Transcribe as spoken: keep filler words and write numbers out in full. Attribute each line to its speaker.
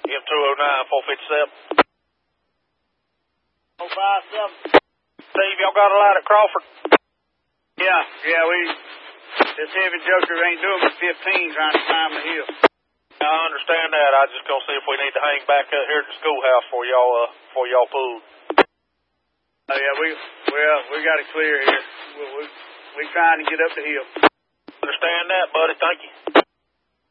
Speaker 1: M two oh nine, four fifty-seven.
Speaker 2: oh five seven.
Speaker 1: Steve, y'all got a light at Crawford?
Speaker 2: Yeah, yeah, we, this heavy joker ain't doing but fifteen trying to climb the hill.
Speaker 1: I understand that. I just gonna see if we need to hang back up here at the schoolhouse for y'all, uh, for y'all pull.
Speaker 2: Oh yeah, we, well, we got it clear here. We, we, we trying to get up the hill.
Speaker 1: Understand that, buddy. Thank you.